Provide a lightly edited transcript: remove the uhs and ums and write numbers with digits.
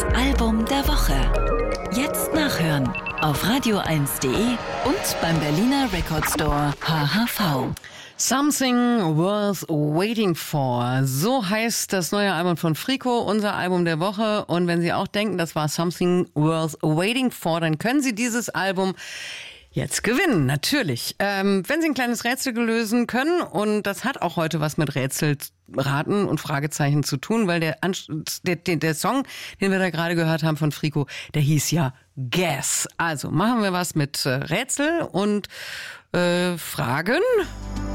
Album der Woche. Jetzt nachhören auf radio1.de und beim Berliner Record Store HHV. Something Worth Waiting For. So heißt das neue Album von Frico, unser Album der Woche. Und wenn Sie auch denken, das war Something Worth Waiting For, dann können Sie dieses Album jetzt gewinnen, natürlich. Wenn Sie ein kleines Rätsel lösen können, und das hat auch heute was mit Rätselraten und Fragezeichen zu tun, weil der Song, den wir da gerade gehört haben von Frico, der hieß ja Guess. Also machen wir was mit Rätsel und Fragen.